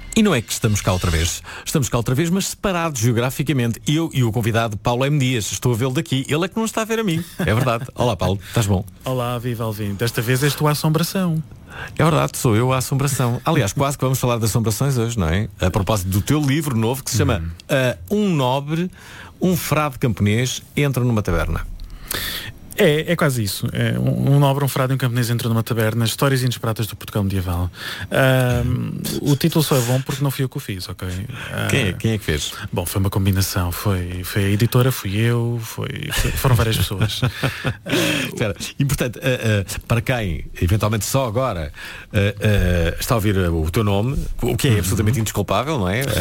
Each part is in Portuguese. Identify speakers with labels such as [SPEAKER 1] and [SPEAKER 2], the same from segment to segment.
[SPEAKER 1] E não é que estamos cá outra vez. Estamos cá outra vez, mas separados geograficamente. Eu e o convidado Paulo M. Dias. Estou a vê-lo daqui. Ele é que não está a ver a mim. É verdade. Olá, Paulo. Estás bom?
[SPEAKER 2] Olá, viva Alvin. Desta vez és tu a assombração.
[SPEAKER 1] É verdade, sou eu a assombração. Aliás, quase que vamos falar de assombrações hoje, não é? A propósito do teu livro novo que se chama Um Nobre, um Frade Camponês entra numa taberna.
[SPEAKER 2] É quase isso. Um nobre, um frade e um camponês entram numa taberna, histórias inesperadas do Portugal medieval. O título só é bom porque não fui eu que o fiz, ok?
[SPEAKER 1] Quem é que fez?
[SPEAKER 2] Bom, foi uma combinação. Foi a editora, fui eu, foram várias pessoas.
[SPEAKER 1] Espera, importante, para quem eventualmente só agora está a ouvir o teu nome, o que é absolutamente indesculpável, não é?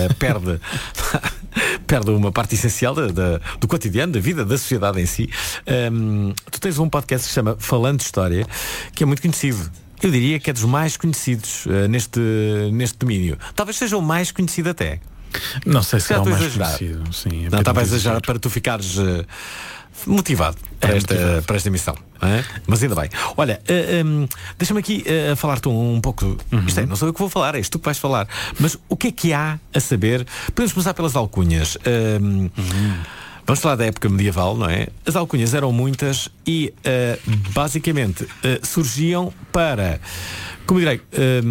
[SPEAKER 1] Perde uma parte essencial do cotidiano, da vida, da sociedade em si. Tu tens um podcast que se chama Falando de História, que é muito conhecido. Eu diria que é dos mais conhecidos neste domínio. Talvez seja o mais conhecido até.
[SPEAKER 2] Não sei se é o mais conhecido. Sim,
[SPEAKER 1] não, estava a exagerar para tu ficares motivado para esta emissão. Mas ainda bem. Olha, deixa-me aqui falar-te um pouco. Isto não sou eu que vou falar, és tu que vais falar. Mas o que há a saber? Podemos começar pelas alcunhas. Vamos falar da época medieval, não é? As alcunhas eram muitas e basicamente surgiam para, como direi,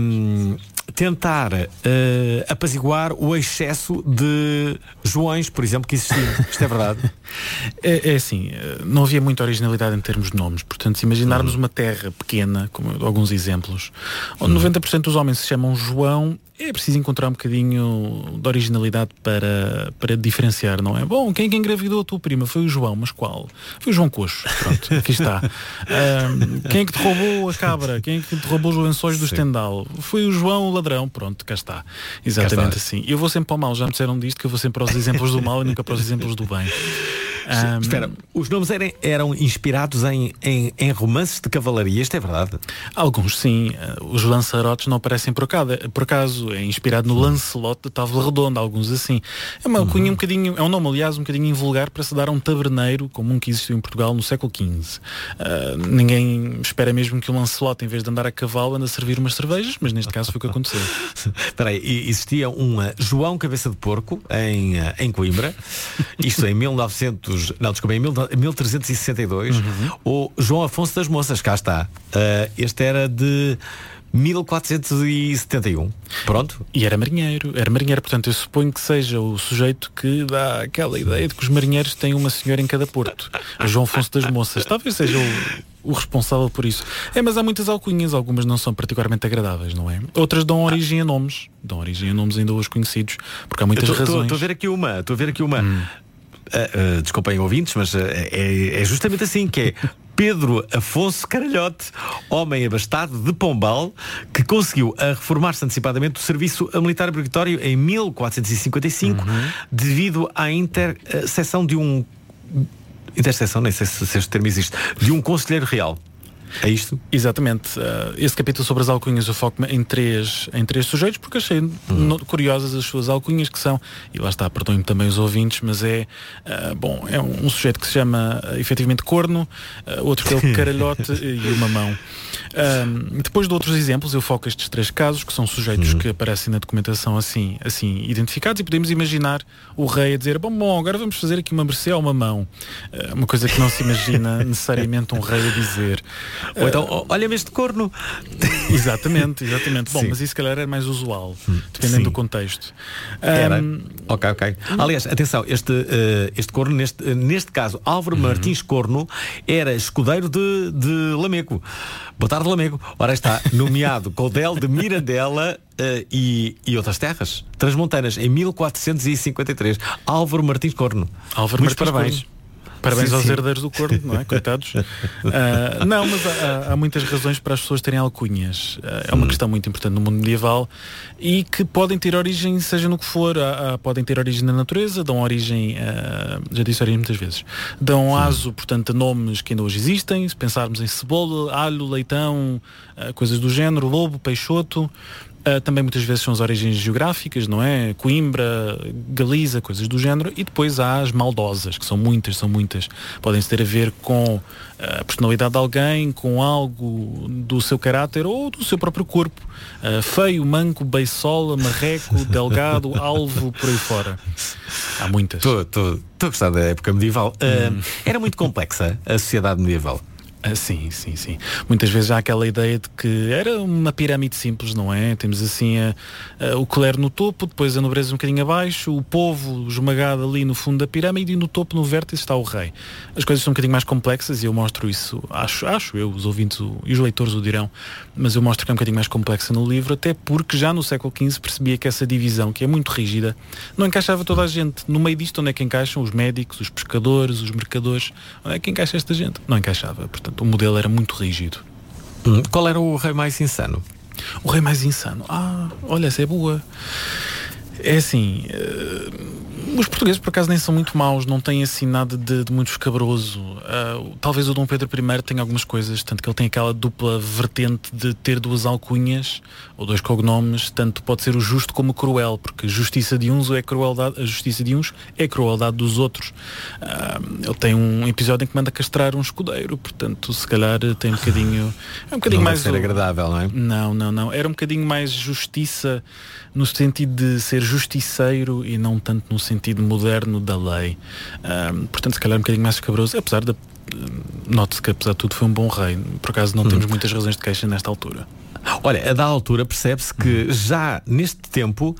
[SPEAKER 1] tentar apaziguar o excesso de Joões, por exemplo, que existiam. Isto é verdade?
[SPEAKER 2] É assim, não havia muita originalidade em termos de nomes. Portanto, se imaginarmos uma terra pequena, como alguns exemplos, onde 90% dos homens se chamam João, é preciso encontrar um bocadinho de originalidade para diferenciar, não é? Bom, quem engravidou a tua prima foi o João, mas qual? Foi o João Coxo. Pronto, aqui está. Quem é que te roubou a cabra? Quem é que te roubou os lençóis do Stendhal? Foi o João o ladrão. Pronto, cá está. Exatamente assim. Eu vou sempre para o mal, já me disseram disto, que eu vou sempre para os exemplos do mal e nunca para os exemplos do bem.
[SPEAKER 1] Espera, os nomes eram inspirados em romances de cavalaria, isto é verdade?
[SPEAKER 2] Alguns sim, os Lançarotes não aparecem por acaso, é inspirado no Lancelot de Távola Redonda, alguns assim. É uma alcunha um bocadinho, é um nome aliás um bocadinho invulgar para se dar a um taberneiro comum que existiu em Portugal no século XV. Ninguém espera mesmo que o Lancelot, em vez de andar a cavalo, ande a servir umas cervejas, mas neste caso foi o que aconteceu.
[SPEAKER 1] Espera aí, existia um João Cabeça de Porco em Coimbra, isto em 1362, ou João Afonso das Moças, cá está. Este era de 1471. Pronto.
[SPEAKER 2] E era marinheiro, portanto eu suponho que seja o sujeito que dá aquela ideia de que os marinheiros têm uma senhora em cada porto. O João Afonso das Moças. Talvez seja o responsável por isso. Mas há muitas alcunhas, algumas não são particularmente agradáveis, não é? Outras dão origem a nomes. Dão origem a nomes ainda hoje conhecidos, porque há muitas razões.
[SPEAKER 1] Estou a ver aqui uma. Desculpem ouvintes, mas é justamente assim que é. Pedro Afonso Caralhote, homem abastado de Pombal, que conseguiu reformar-se antecipadamente do serviço militar obrigatório em 1455, devido à interseção de um... Interseção, nem sei se este termo existe, de um conselheiro real. É isto?
[SPEAKER 2] Exatamente. Esse capítulo sobre as alcunhas eu foco-me em três sujeitos, porque achei curiosas as suas alcunhas, que são, e lá está, perdoem-me também os ouvintes, mas é um sujeito que se chama efetivamente Corno, outro que é o Caralhote e o Mamão. Depois de outros exemplos, eu foco estes três casos, que são sujeitos que aparecem na documentação assim identificados, e podemos imaginar o rei a dizer, bom, agora vamos fazer aqui uma mercê ao Mamão. Uma coisa que não se imagina necessariamente um rei a dizer.
[SPEAKER 1] Ou então, olha-me este corno.
[SPEAKER 2] Exatamente. Bom, mas isso se calhar era mais usual, dependendo do contexto.
[SPEAKER 1] Era. Ok. Aliás, atenção, este corno, neste caso, Álvaro Martins Corno, era escudeiro de Lamego. Boa tarde, Lamego. Ora está, nomeado Codel de Mirandela e outras terras transmontanas em 1453. Álvaro Martins Corno. Muitos parabéns.
[SPEAKER 2] Parabéns aos herdeiros do Corno, não é? Coitados. Não, mas há muitas razões para as pessoas terem alcunhas. É uma questão muito importante no mundo medieval e que podem ter origem, seja no que for, podem ter origem na natureza, dão origem, já disse origem muitas vezes, dão aso, portanto, a nomes que ainda hoje existem. Se pensarmos em cebola, alho, leitão, coisas do género, lobo, peixoto. Também muitas vezes são as origens geográficas, não é? Coimbra, Galiza, coisas do género. E depois há as maldosas, que são muitas. Podem ter a ver com a personalidade de alguém, com algo do seu caráter ou do seu próprio corpo. Feio, manco, beisola, marreco, delgado, alvo, por aí fora. Há muitas.
[SPEAKER 1] Estou a gostar da época medieval. Era muito complexa a sociedade medieval.
[SPEAKER 2] Sim. Muitas vezes há aquela ideia de que era uma pirâmide simples, não é? Temos assim o clero no topo, depois a nobreza um bocadinho abaixo, o povo esmagado ali no fundo da pirâmide e no topo, no vértice, está o rei. As coisas são um bocadinho mais complexas e eu mostro isso, acho eu, os ouvintes e os leitores o dirão, mas eu mostro que é um bocadinho mais complexa no livro, até porque já no século XV percebia que essa divisão, que é muito rígida, não encaixava toda a gente. No meio disto, onde é que encaixam os médicos, os pescadores, os mercadores? Onde é que encaixa esta gente? Não encaixava, portanto o modelo era muito rígido.
[SPEAKER 1] Qual era o rei mais insano?
[SPEAKER 2] O rei mais insano? Olha, essa é boa. É assim, os portugueses por acaso nem são muito maus, não têm assim nada de muito escabroso. Talvez o Dom Pedro I tenha algumas coisas, tanto que ele tem aquela dupla vertente de ter duas alcunhas ou dois cognomes, tanto pode ser o justo como o cruel, porque a justiça de uns é crueldade, a justiça de uns é crueldade dos outros. Ele tem um episódio em que manda castrar um escudeiro, portanto se calhar tem um bocadinho, é um bocadinho
[SPEAKER 1] não
[SPEAKER 2] mais
[SPEAKER 1] ser agradável, não é?
[SPEAKER 2] Não, era um bocadinho mais justiça no sentido de ser justiceiro e não tanto no sentido moderno da lei. Portanto se calhar um bocadinho mais escabroso, apesar de note-se que apesar de tudo foi um bom rei. Por acaso não temos muitas razões de queixa nesta altura.
[SPEAKER 1] Olha, a da altura percebe-se que já neste tempo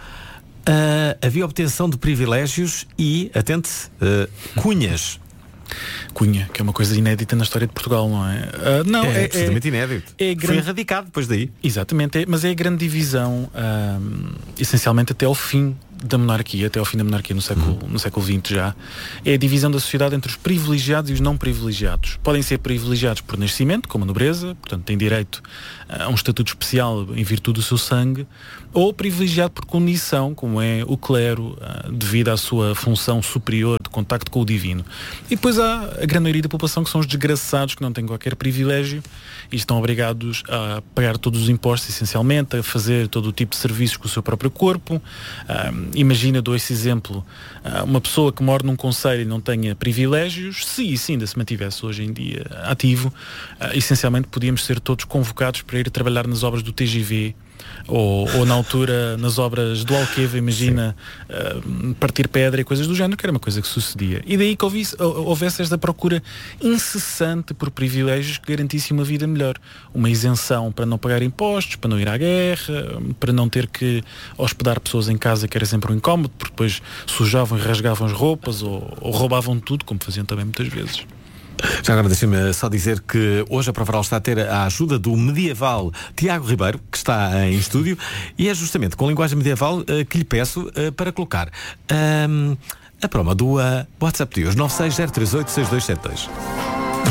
[SPEAKER 1] havia obtenção de privilégios e, atente-se, cunhas.
[SPEAKER 2] Cunha, que é uma coisa inédita na história de Portugal, não é? Não,
[SPEAKER 1] é absolutamente inédito. Foi erradicado depois daí.
[SPEAKER 2] Exatamente, mas é a grande divisão, essencialmente até ao fim da monarquia, no século XX já, é a divisão da sociedade entre os privilegiados e os não privilegiados. Podem ser privilegiados por nascimento, como a nobreza, portanto têm direito a um estatuto especial em virtude do seu sangue, ou privilegiado por condição, como é o clero, devido à sua função superior de contacto com o divino. E depois há a grande maioria da população que são os desgraçados, que não têm qualquer privilégio e estão obrigados a pagar todos os impostos, essencialmente, a fazer todo o tipo de serviços com o seu próprio corpo. Imagina, dou esse exemplo, uma pessoa que mora num concelho e não tenha privilégios, se ainda se mantivesse hoje em dia ativo, essencialmente podíamos ser todos convocados para ir trabalhar nas obras do TGV ou na altura nas obras do Alqueva, imagina, partir pedra e coisas do género, que era uma coisa que sucedia. E daí que houvesse esta procura incessante por privilégios que garantissem uma vida melhor. Uma isenção para não pagar impostos, para não ir à guerra, para não ter que hospedar pessoas em casa, que era sempre um incómodo, porque depois sujavam e rasgavam as roupas ou roubavam tudo, como faziam também muitas vezes.
[SPEAKER 1] Já agora deixa-me só dizer que hoje a Prova Oral está a ter a ajuda do medieval Tiago Ribeiro, que está em estúdio, e é justamente com linguagem medieval que lhe peço para colocar a promo do WhatsApp de hoje, 960386272.